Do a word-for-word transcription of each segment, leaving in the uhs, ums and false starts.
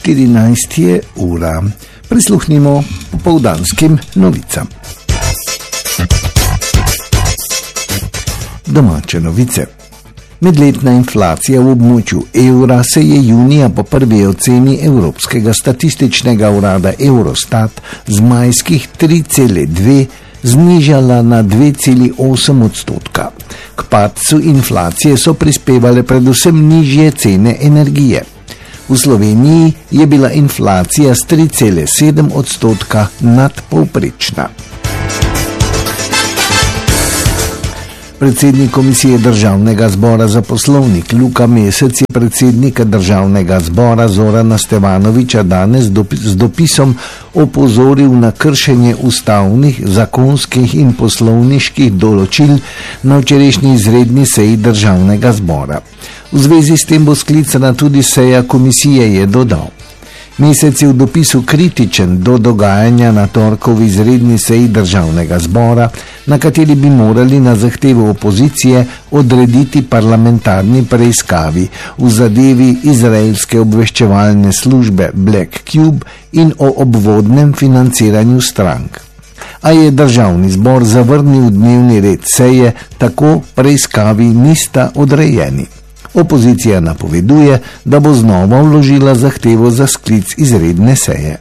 štirinajst je ura. Prisluhnimo popoldanskim novicam. Domače novice. Medletna inflacija v območju evra se je junija po prvi oceni Evropskega statističnega urada Eurostat z majskih tri cele dve znižala na dve cele osem odstotka. K padcu inflacije so prispevale predvsem nižje cene energije. V Sloveniji je bila inflacija s tri cele sedem odstotka nadpovprečna. Predsednik Komisije Državnega zbora za poslovnik Luka Mesec je predsednika Državnega zbora Zorana Stevanovića danes z dopisom opozoril na kršenje ustavnih, zakonskih in poslovniških določil na včerajšnji izredni seji Državnega zbora. V zvezi s tem bo sklicana tudi seja komisije, je dodal. Mesec je v dopisu kritičen do dogajanja na torkovi izredni seji Državnega zbora, na kateri bi morali na zahtevo opozicije odrediti parlamentarni preiskavi v zadevi izraelske obveščevalne službe Black Cube in o obvodnem financiranju strank. A je Državni zbor zavrnil dnevni red seje, tako preiskavi nista odrejeni. Opozicija napoveduje, da bo znova vložila zahtevo za sklic izredne seje.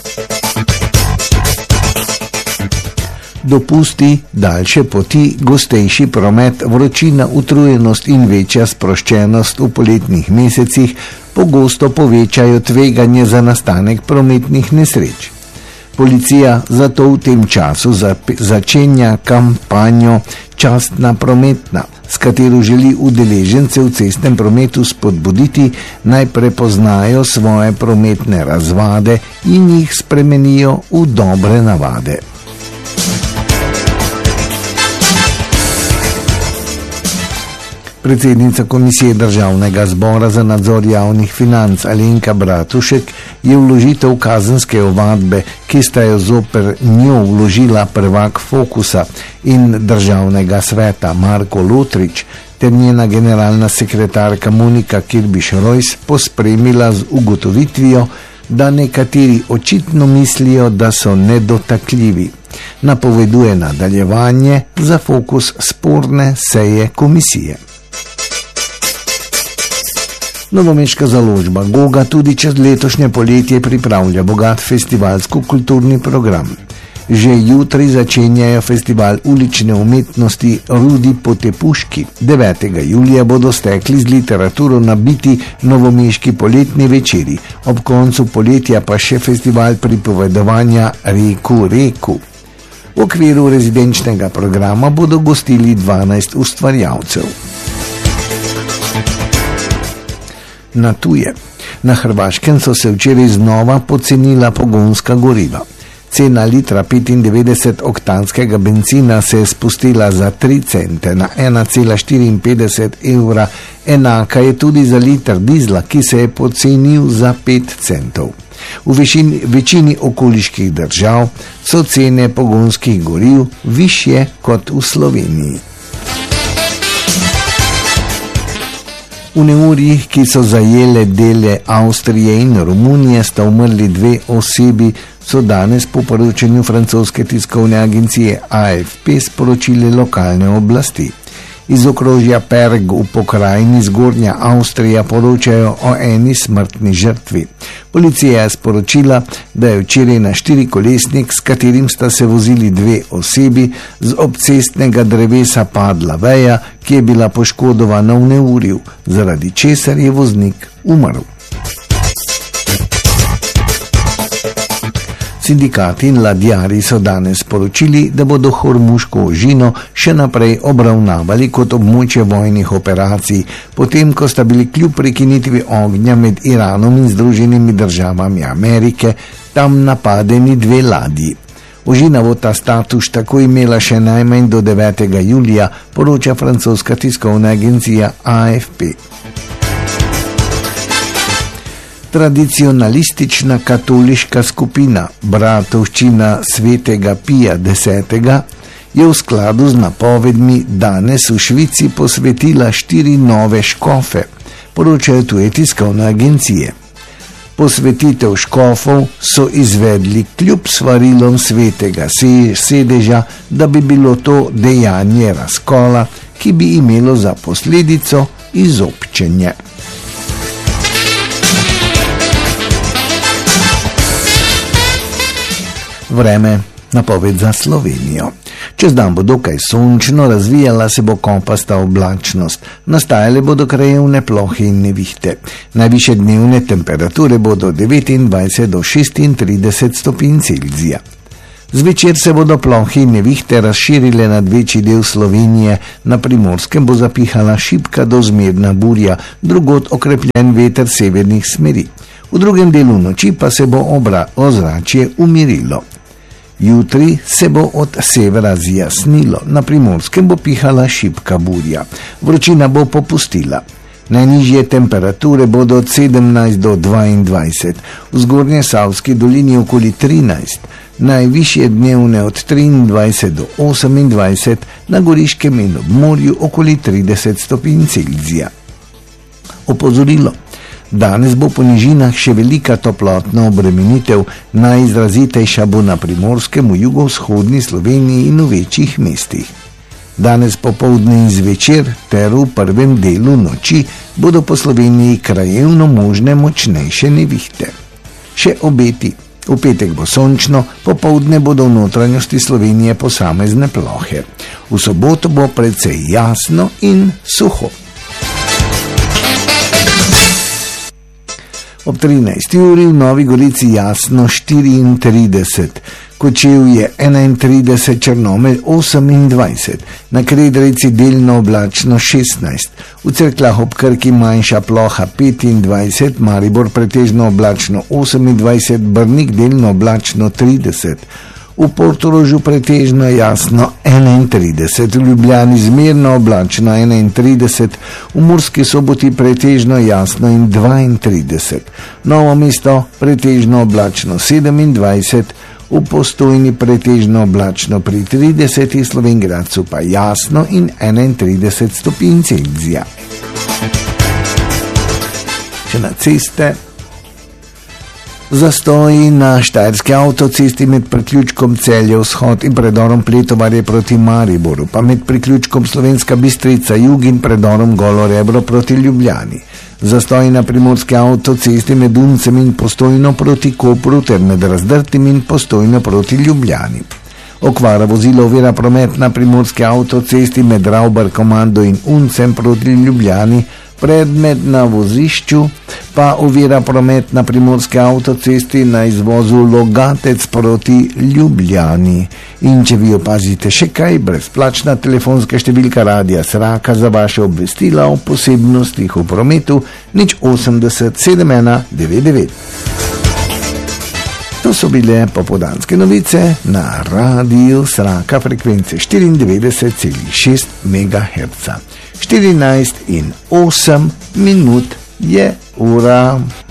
Dopusti, daljše poti, gostejši promet, vročina, utrujenost in večja sproščenost v poletnih mesecih pogosto povečajo tveganje za nastanek prometnih nesreč. Policija zato v tem času začenja kampanjo Častna prometna, s katero želi udeležence v cestnem prometu spodbuditi, naj prepoznajo svoje prometne razvade in jih spremenijo v dobre navade. Predsednica Komisije Državnega zbora za nadzor javnih financ Alenka Bratušek je vložitev kazenske ovadbe, ki sta jo zoper njo vložila prvak Fokusa in Državnega sveta Marko Lotrič ter njena generalna sekretarka Monika Kirbiš-Rojs pospremila z ugotovitvijo, da nekateri očitno mislijo, da so nedotakljivi. Napoveduje nadaljevanje za Fokus sporne seje komisije. Novomeška založba Goga tudi čez letošnje poletje pripravlja bogat festivalsko-kulturni program. Že jutri začenjajo festival ulične umetnosti Rudi Potepuški. devetega julija bodo stekli z literaturo nabiti novomeški poletni večeri, ob koncu poletja pa še festival pripovedovanja Reku Reku. V okviru rezidenčnega programa bodo gostili dvanajst ustvarjalcev. Na tuje. Na Hrvaškem so se včeraj znova pocenila pogonska goriva. Cena litra petindevetdeset oktanskega bencina se je spustila za tri cente na ena cela štiriinpetdeset evra, enaka je tudi za liter dizla, ki se je pocenil za pet centov. V večini, večini okoliških držav so cene pogonskih goriv višje kot v Sloveniji. V neurjih, ki so zajele dele Avstrije in Romunije, sta umrli dve osebi, so danes po poročanju francoske tiskovne agencije A F P sporočile lokalne oblasti. Iz okrožja Perg v pokrajini Zgornja Avstrija poročajo o eni smrtni žrtvi. Policija je sporočila, da je včeraj na štirikolesnik, s katerim sta se vozili dve osebi, z obcestnega drevesa padla veja, ki je bila poškodovana v neurju, zaradi česar je voznik umrl. Sindikati in ladjarji so danes sporočili, da bodo Hormuško ožino še naprej obravnavali kot območje vojnih operacij, potem ko sta bili kljub prekinitvi ognja med Iranom in Združenimi državami Amerike tam napadeni dve ladji. Ožina bo ta status tako imela še najmanj do devetega julija, poroča francoska tiskovna agencija A F P. Tradicionalistična katoliška skupina Bratovščina svetega Pija desetega je v skladu z napovedmi danes v Švici posvetila štiri nove škofe, poročajo tuje tiskovne agencije. Posvetitev škofov so izvedli kljub svarilom svetega sedeža, da bi bilo to dejanje razkola, ki bi imelo za posledico izobčenje. Vreme, napoved za Slovenijo. Čez dan bo dokaj sončno, razvijala se bo kompasta oblačnost, nastajale bodo krajevne plohe in nevihte. Najvišje dnevne temperature bodo devetindvajset do šestintrideset stopinj Celzija. Zvečer se bodo plohe in nevihte razširile nad večji del Slovenije, na Primorskem bo zapihala šibka do zmerna burja, drugod okrepljen veter severnih smeri. V drugem delu noči pa se bo obra ozračje umirilo. Jutri se bo od severa zjasnilo, na Primorskem bo pihala šibka burja. Vročina bo popustila. Najnižje temperature bodo od sedemnajst do dvaindvajset, v Zgornjesavski dolini okoli trinajst, najvišje dnevne od triindvajset do osemindvajset, na Goriškem in ob morju okoli trideset stopinj Celzija. Opozorilo. Danes bo po nižinah še velika toplotna obremenitev, najizrazitejša bo na Primorskem, v jugovzhodni Sloveniji in v večjih mestih. Danes popoldne in zvečer ter v prvem delu noči bodo po Sloveniji krajevno možne močnejše nevihte. Še obeti. V petek bo sončno, popoldne bodo v notranjosti Slovenije posamezne plohe. V soboto bo precej jasno in suho. Ob trinajsti uri v Novi Gorici jasno štiriintrideset, Kočevje enaintrideset, Črnomelj osemindvajset, na Kredarici delno oblačno šestnajst, v Cerkljah ob Krki manjša ploha petindvajset, Maribor pretežno oblačno osemindvajset, Brnik delno oblačno trideset, v Portorožu pretežno jasno enaintrideset, v Ljubljani zmerno oblačno enaintrideset, v Murski Soboti pretežno jasno in dvaintrideset, Novo mesto pretežno oblačno sedemindvajset, v Postojni pretežno oblačno pri trideset, Slovenj Gradcu pa jasno in enaintrideset stopinj Celzija. Še na ceste. Zastoji na štajerski avtocesti med priključkom Celje vzhod in predorom Pletovarje proti Mariboru, pa med priključkom Slovenska Bistrica jug in predorom Golo Rebro proti Ljubljani. Zastoji na primorski avtocesti med Uncem in Postojno proti Kopru ter med Razdrtim in Postojno proti Ljubljani. Okvara vozila ovira promet na primorski avtocesti med Ravbar Komando in Uncem proti Ljubljani, predmet na vozišču pa ovira promet na primorski avtocesti na izvozu Logatec proti Ljubljani. In če vi opazite še kaj, brezplačna telefonska številka Radia Sraka za vaše obvestila o posebnostih v prometu nič osemdeset sedem ena devet devet. To so bile popoldanske novice na Radiu Sraka frekvence štiriindevetdeset celih šest megaherca. štirinajst in osem minut je ura.